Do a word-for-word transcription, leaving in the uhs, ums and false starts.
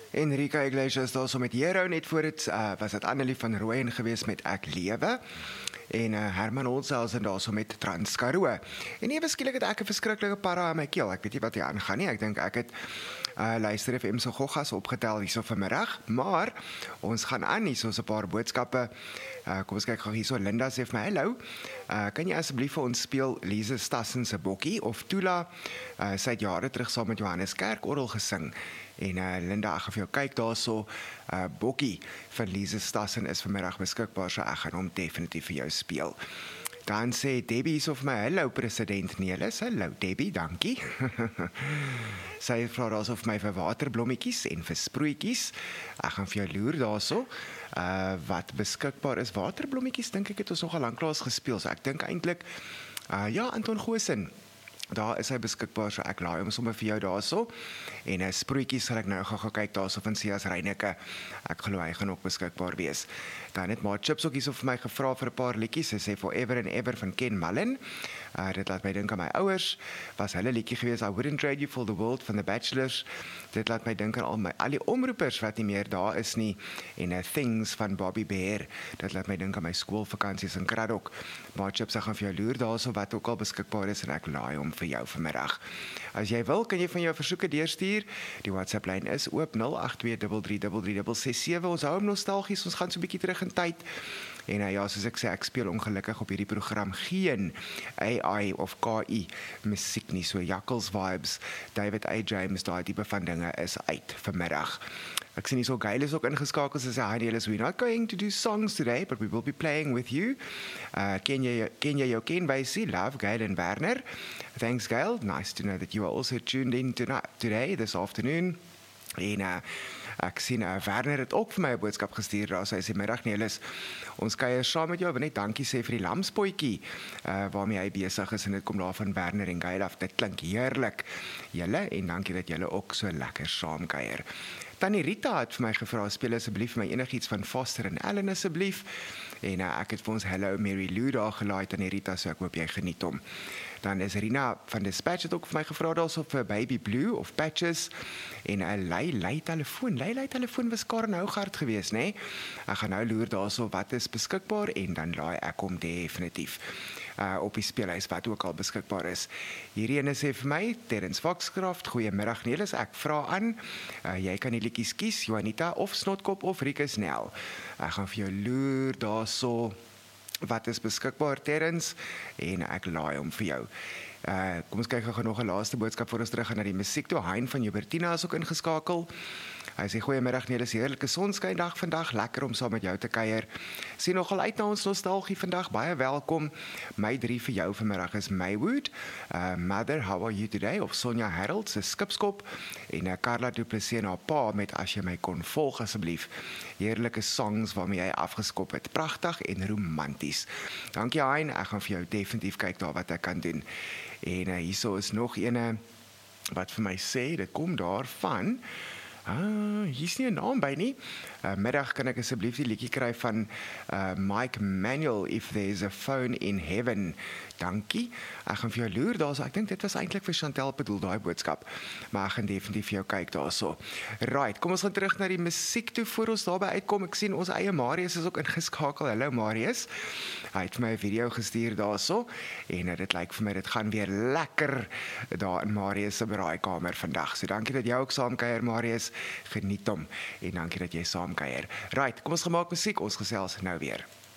Enrique Iglesias daar so met Hero, net voor het uh, was dit Annelie van Rooyen geweest met Ek Lewe. En uh, Herman Olshausen daar so met Transkaroo. En ewe skielik het ek 'n verskriklike para in my keel. Ek weet nie wat hier aangaan nie. Ek dink ek het uh, Luister F M se goggas opgetel hierso vanmiddag, maar ons gaan aan hierso 'n paar boodskappe. Uh, kom ons kyk gou hierso. Linda sê vir my, hallo, uh, kan jy asseblief vir ons speel Lise Stassen se Bokkie of Tula? Uh, sy het jare terug saam met Johannes Kerkorrel gesing. En uh, Linda, ek gaan vir jou kyk daarso. Uh, Bokkie van Lise Stassen is vanmiddag beskikbaar, so ek gaan hom definitief vir jou speel. Dan sê Debbie is of my, hallo president Nelis, hallo Debbie, dankie. Sy vra daarso vir my vir waterblommetjies en vir sproetjies. Ek gaan vir jou loer daarso. Uh, wat beskikbaar is, waterblommetjies, dink ek het ons nogal lanklaas gespeel, so ek dink eintlik, uh, ja, Anton Goosen, daar is hy beskikbaar, so ek laai hom sommer vir jou daarso. En uh, sproetjies sal ek nou gaan gaan kyk daarso van Sias Reineke. Ek glo hy gaan ook beskikbaar wees. Dan het maar Chips ook hierso vir my gevra vir 'n paar liedjies. Sy sê Forever and Ever van Ken Mullen. Uh, dit laat my dink aan my ouers. Was hulle liedjie gewees, I Wouldn't Trade You for the World van The Bachelors. Dit laat my dink aan al my al die omroepers wat nie meer daar is nie. En uh, Things van Bobby Bear. Dit laat my dink aan my skoolvakansies in Kraddock. Maar Chips, ek gaan vir jou loer daarso wat ook al beskikbaar is en ek laai hom vir jou vanmiddag. As jy wil, kan jy van jou versoeke deurstuur. Die WhatsApp lyn is oop nul agt twee drie drie drie drie ses ses sewe. Ons hou hom nostalgies, ons gaan so 'n bietjie terug in tyd. En uh, ja, soos ek sê, ek speel ongelukkig op hierdie program geen A I of K I musiek nie, so Jakkels vibes. David A. James, daai tipe van dinge is uit vanmiddag. Ek sien hier so Gail is ook ingeskakel, sy sê, hi Nelis, we're not going to do songs today, but we will be playing with you. Uh, ken jy ken jy jou ken Wysie, love, Gail en Werner. Thanks Gail, nice to know that you are also tuned in tonight, today, this afternoon. En uh, ek sien, uh, Werner het ook vir my 'n boodskap gestuur, daar sy sê, middag Nelis, ons kuier saam met jou, wil net dankie sê vir die lamspotjie, uh, waarmee hy besig is, en dit kom daar van Werner en Gail af, dit klink heerlik, julle, en dankie dat julle ook so lekker saam kuier. Tannie Rita het vir my gevra, speel asseblief vir my enigiets van Foster en Allen asseblief, en uh, ek het vir ons Hello Mary Lou daar gelaai, Tannie Rita, so ek hoop jy geniet hom. Dan is Rina van Dispatch het ook vir my gevra daarso vir Baby Blue of Patches en 'n lei lei telefoon. Lei lei telefoon was Karen Hougaard geweest, né? Nee? Ek gaan nou loer daarso wat is beskikbaar en dan laai ek hom definitief uh, op die speelhuis wat ook al beskikbaar is. Hierdie ene sê vir my, Terrence Foxcroft, goeiemiddag Nelis, ek vra aan, uh, jy kan die liedjies kies, Juanita of Snotkop of Rikus Nel. Ek gaan vir jou loer daarso wat is beskikbaar, Terrence, en ek laai hom vir jou. Uh, kom ons kyk gou nog 'n laaste boodskap voor ons terug gaan na die musiek toe. Hein van Joubertina is ook ingeskakel. Hy sê goeiemiddag, nee, dis 'n heerlike sonskyndag vandag, lekker om saam met jou te kuier. Sien nogal uit na ons nostalgie vandag, baie welkom. My drie vir jou vanmiddag is Maywood, uh, Mother, How Are You Today, of Sonja Harold se Skipskop, en uh, Carla Du Plessis en haar pa met As Jy My Kon Volg asseblief. Heerlike songs waarmee hy afgeskop het, pragtig en romanties. Dankie Hein, ek gaan vir jou definitief kyk daar wat ek kan doen. En uh, hierso is nog ene wat vir my sê, dit kom daar van, ah, hier is nie 'n naam by nie. Uh, middag kan ek asseblief die liedjie kry van uh, Mike Manuel, If There's a Phone in Heaven. Dankie. Ek gaan vir jou loer daarso. Ek dink dit was eintlik vir Chantel bedoel, daai boodskap. Maar ek gaan definitief vir jou kyk daarso. Right, kom ons gaan terug na die musiek toe voor ons daarby uitkom. Ek sien ons eie Marius is ook ingeskakel. Hallo Marius. Hy het vir my 'n video gestuur daarso en uh, dit lyk vir my dit gaan weer lekker daar in Marius se braaikamer vandag. So dankie dat jy ook saam kuier Marius. Geniet hom en dankie dat jy saam kuier. Right, kom ons gemaak musiek, ons gesels nou weer.